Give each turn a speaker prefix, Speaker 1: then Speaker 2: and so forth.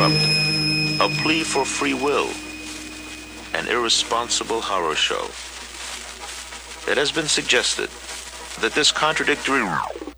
Speaker 1: Corrupt, A Plea for Free Will, an irresponsible horror show. It has been suggested that this contradictory